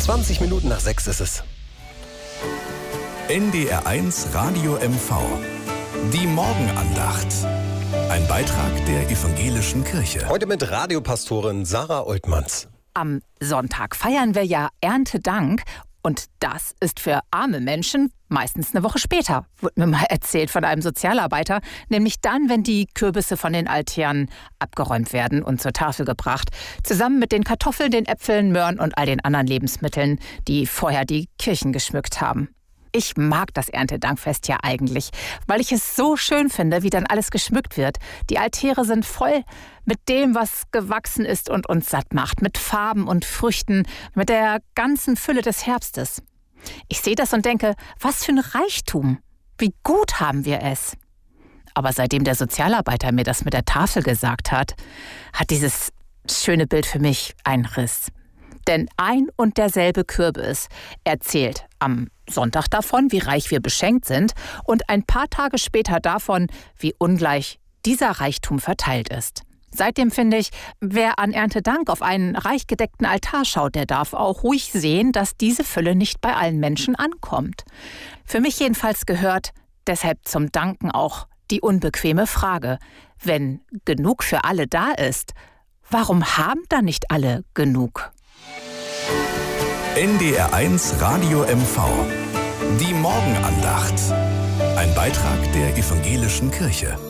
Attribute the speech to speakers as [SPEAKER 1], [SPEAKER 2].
[SPEAKER 1] 20 Minuten nach 6 ist es.
[SPEAKER 2] NDR1 Radio MV. Die Morgenandacht. Ein Beitrag der Evangelischen Kirche.
[SPEAKER 1] Heute mit Radiopastorin Sarah Oltmanns.
[SPEAKER 3] Am Sonntag feiern wir ja Erntedank. Und das ist für arme Menschen meistens eine Woche später, wurde mir mal erzählt von einem Sozialarbeiter. Nämlich dann, wenn die Kürbisse von den Altären abgeräumt werden und zur Tafel gebracht. Zusammen mit den Kartoffeln, den Äpfeln, Möhren und all den anderen Lebensmitteln, die vorher die Kirchen geschmückt haben. Ich mag das Erntedankfest ja eigentlich, weil ich es so schön finde, wie dann alles geschmückt wird. Die Altäre sind voll mit dem, was gewachsen ist und uns satt macht, mit Farben und Früchten, mit der ganzen Fülle des Herbstes. Ich sehe das und denke, was für ein Reichtum, wie gut haben wir es. Aber seitdem der Sozialarbeiter mir das mit der Tafel gesagt hat, hat dieses schöne Bild für mich einen Riss. Denn ein und derselbe Kürbis erzählt am Sonntag davon, wie reich wir beschenkt sind und ein paar Tage später davon, wie ungleich dieser Reichtum verteilt ist. Seitdem finde ich, wer an Erntedank auf einen reich gedeckten Altar schaut, der darf auch ruhig sehen, dass diese Fülle nicht bei allen Menschen ankommt. Für mich jedenfalls gehört deshalb zum Danken auch die unbequeme Frage: Wenn genug für alle da ist, warum haben dann nicht alle genug?
[SPEAKER 2] NDR1 Radio MV. Die Morgenandacht. Ein Beitrag der Evangelischen Kirche.